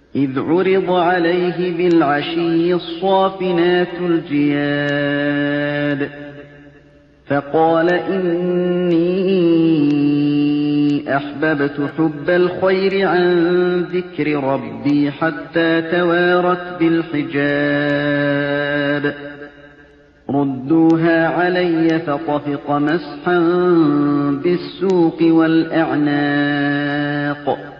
إذ عرض عليه بالعشي الصافنات الجياد فقال إني أحببت حب الخير عن ذكر ربي حتى توارت بالحجاب ردوها علي فطفق مسحا بالسوق والأعناق